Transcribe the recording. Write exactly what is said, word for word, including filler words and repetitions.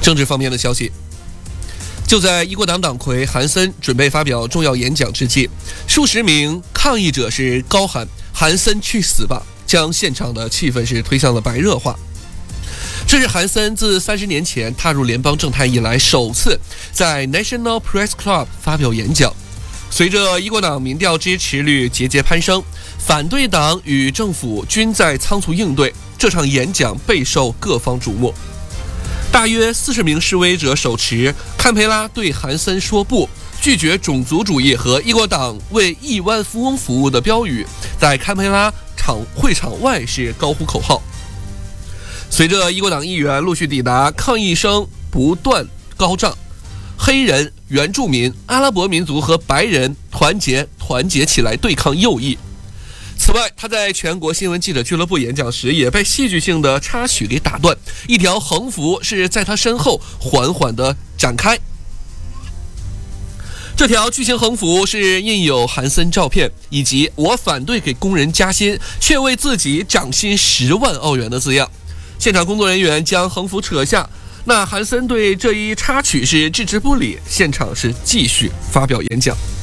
政治方面的消息，就在一国党党魁韩森准备发表重要演讲之际，数十名抗议者是高喊韩森去死吧，将现场的气氛是推向了白热化。这是韩森自三十年前踏入联邦政坛以来首次在 National Press Club 发表演讲。随着一国党民调支持率节节攀升，反对党与政府均在仓促应对，这场演讲备受各方瞩目。大约四十名示威者手持堪培拉对韩森说不，拒绝种族主义和一国党为亿万富翁服务的标语，在堪培拉场会场外是高呼口号。随着一国党议员陆续抵达，抗议声不断高涨，黑人、原住民、阿拉伯民族和白人团结团结起来对抗右翼。此外，他在全国新闻记者俱乐部演讲时也被戏剧性的插曲给打断，一条横幅是在他身后缓缓地展开。这条巨型横幅是印有韩森照片以及我反对给工人加薪，却为自己涨薪十万澳元的字样。现场工作人员将横幅扯下，那韩森对这一插曲是置之不理，现场是继续发表演讲。